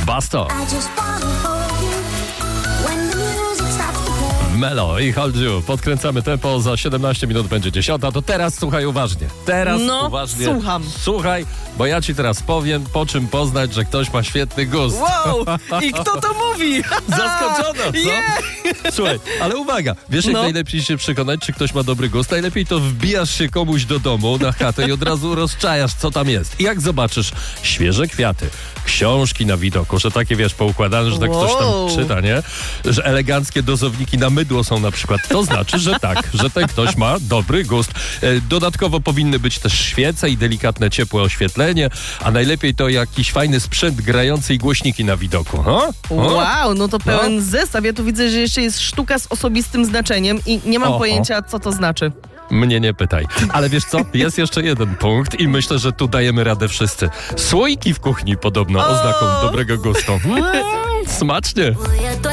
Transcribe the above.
Basto. Melo i Hold You. Podkręcamy tempo, za 17 minut będzie 10. To teraz słuchaj uważnie. Uważnie. Słucham. Słuchaj, bo ja ci teraz powiem, po czym poznać, że ktoś ma świetny gust. Wow! I kto to mówi? Zaskoczona, co? Yeah. Słuchaj, ale uwaga, wiesz jak No. najlepiej się przekonać, czy ktoś ma dobry gust? Najlepiej to wbijasz się komuś do domu na chatę i od razu rozczajasz, co tam jest. I jak zobaczysz świeże kwiaty, książki na widoku, że takie wiesz, poukładane, że tak ktoś Wow. tam czyta, nie? Że eleganckie dozowniki na mydło są na przykład. To znaczy, że tak, że ten ktoś ma dobry gust. Dodatkowo powinny być też świece i delikatne, ciepłe oświetlenie, a najlepiej to jakiś fajny sprzęt grający i głośniki na widoku. Wow, no to pełen zestaw. Ja tu widzę, że jeszcze jest sztuka z osobistym znaczeniem i nie mam pojęcia, co to znaczy. Mnie nie pytaj. Ale wiesz co? Jest jeszcze jeden punkt i myślę, że tu dajemy radę wszyscy. Słoiki w kuchni podobno oznaką dobrego gustu. Smacznie.